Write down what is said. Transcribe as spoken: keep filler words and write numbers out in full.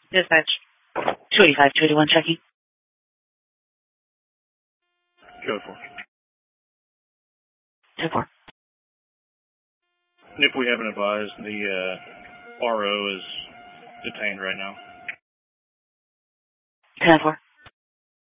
Dispatch. two eighty-five, two eighty-one, checking. Go for. ten four. If we haven't advised, the uh, R O is detained right now. ten four.